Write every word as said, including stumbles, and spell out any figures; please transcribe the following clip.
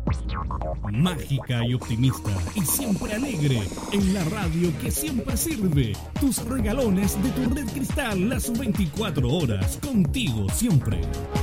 Mágica y optimista y siempre alegre, en la radio que siempre sirve. Tus regalones de tu Red Cristal las veinticuatro horas, contigo siempre.